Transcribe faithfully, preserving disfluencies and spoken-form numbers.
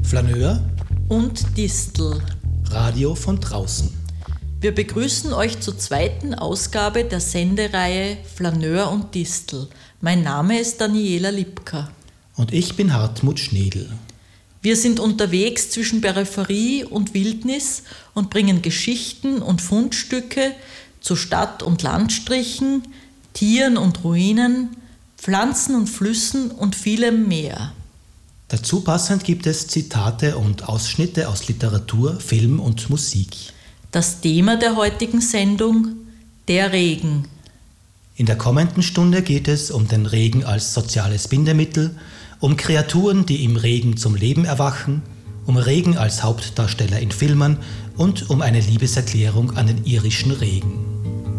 Flaneur und Distel. Radio von draußen. Wir begrüßen euch zur zweiten Ausgabe der Sendereihe Flaneur und Distel. Mein Name ist Daniela Lipka. Und ich bin Hartmut Schnedl. Wir sind unterwegs zwischen Peripherie und Wildnis und bringen Geschichten und Fundstücke zu Stadt- und Landstrichen, Tieren und Ruinen, Pflanzen und Flüssen und vielem mehr. Dazu passend gibt es Zitate und Ausschnitte aus Literatur, Film und Musik. Das Thema der heutigen Sendung: der Regen. In der kommenden Stunde geht es um den Regen als soziales Bindemittel, um Kreaturen, die im Regen zum Leben erwachen, um Regen als Hauptdarsteller in Filmen und um eine Liebeserklärung an den irischen Regen.